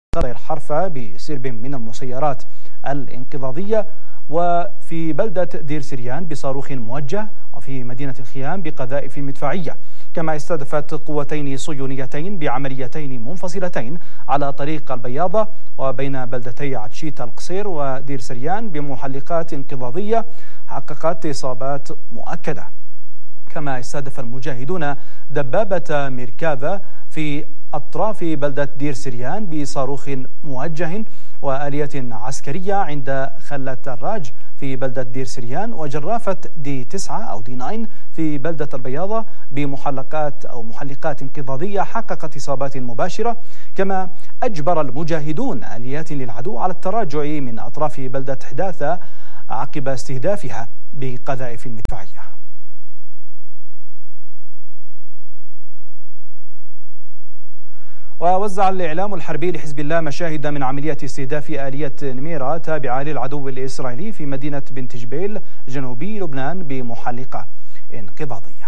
قصير حرفة بسرب من المسيرات الانقاذية، وفي بلدة دير سريان بصاروخ موجه، وفي مدينة الخيام بقذائف مدفعية. كما استهدفت قوتين صهيونيتين بعمليتين منفصلتين على طريق البياضة وبين بلدتي عتشيت القصير ودير سريان بمحلقات انقاذية حققت إصابات مؤكدة. كما استهدف المجاهدون دبابة ميركافا في أطراف بلدة دير سريان بصاروخ موجه وآلية عسكرية عند خلة الراج في بلدة دير سريان، وجرافة دي 9 أو دي 9 في بلدة البياضة بمحلقات انقاذية حققت إصابات مباشرة. كما أجبر المجاهدون آليات للعدو على التراجع من أطراف بلدة حداثة عقب استهدافها بقذائف مدفعية. ووزع الإعلام الحربي لحزب الله مشاهد من عملية استهداف آلية نميرة تابعة للعدو الإسرائيلي في مدينة بنت جبيل جنوبي لبنان بمحلقة انقاذية.